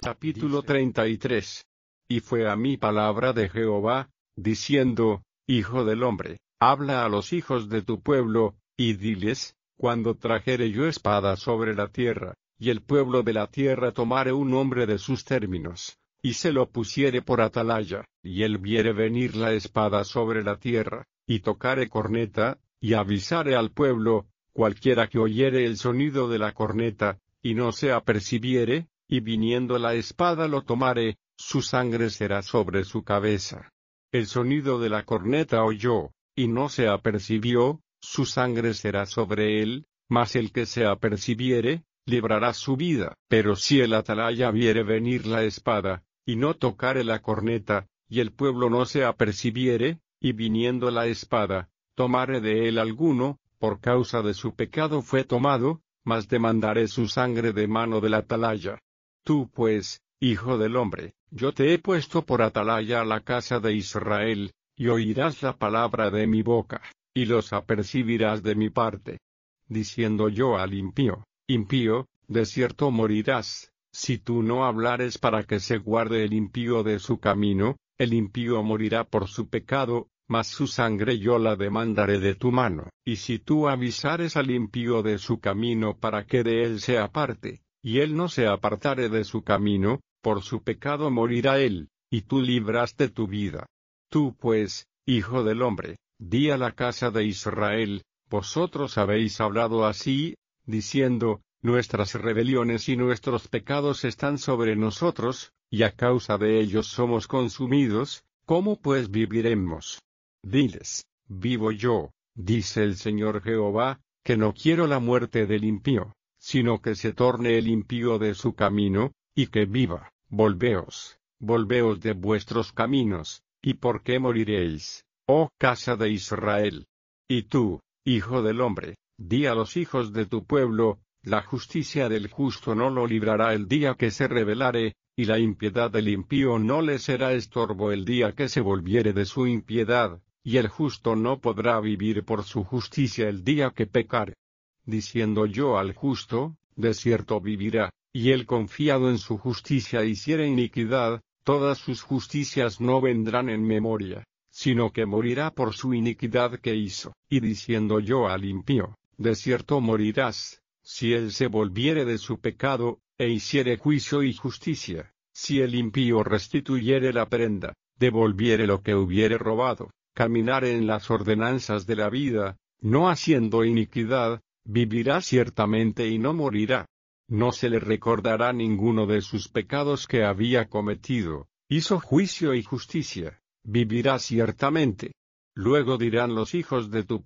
Capítulo 33. Y fue a mí palabra de Jehová, diciendo: Hijo del hombre, habla a los hijos de tu pueblo, y diles: cuando trajere yo espada sobre la tierra, y el pueblo de la tierra tomare un hombre de sus términos, y se lo pusiere por atalaya, y él viere venir la espada sobre la tierra, y tocare corneta, y avisare al pueblo, cualquiera que oyere el sonido de la corneta, y no se apercibiere, y viniendo la espada lo tomare, su sangre será sobre su cabeza. El sonido de la corneta oyó, y no se apercibió, su sangre será sobre él, mas el que se apercibiere, librará su vida. Pero si el atalaya viere venir la espada, y no tocare la corneta, y el pueblo no se apercibiere, y viniendo la espada, tomare de él alguno, por causa de su pecado fue tomado, mas demandaré su sangre de mano del atalaya. Tú pues, hijo del hombre, yo te he puesto por atalaya a la casa de Israel, y oirás la palabra de mi boca, y los apercibirás de mi parte. Diciendo yo al impío: impío, de cierto morirás, si tú no hablares para que se guarde el impío de su camino, el impío morirá por su pecado, mas su sangre yo la demandaré de tu mano. Y si tú avisares al impío de su camino para que de él se aparte, y él no se apartare de su camino, por su pecado morirá él, y tú libraste tu vida. Tú pues, hijo del hombre, di a la casa de Israel: vosotros habéis hablado así, diciendo: nuestras rebeliones y nuestros pecados están sobre nosotros, y a causa de ellos somos consumidos, ¿cómo pues viviremos? Diles: vivo yo, dice el Señor Jehová, que no quiero la muerte del impío, sino que se torne el impío de su camino, y que viva. Volveos, volveos de vuestros caminos, ¿y por qué moriréis, oh casa de Israel? Y tú, hijo del hombre, di a los hijos de tu pueblo: la justicia del justo no lo librará el día que se rebelare, y la impiedad del impío no le será estorbo el día que se volviere de su impiedad, y el justo no podrá vivir por su justicia el día que pecare. Diciendo yo al justo: de cierto vivirá, y él confiado en su justicia hiciere iniquidad, todas sus justicias no vendrán en memoria, sino que morirá por su iniquidad que hizo. Y diciendo yo al impío: de cierto morirás, si él se volviere de su pecado, e hiciere juicio y justicia, si el impío restituyere la prenda, devolviere lo que hubiere robado, caminare en las ordenanzas de la vida, no haciendo iniquidad, vivirá ciertamente y no morirá. No se le recordará ninguno de sus pecados que había cometido, hizo juicio y justicia, vivirá ciertamente. Luego dirán los hijos de tu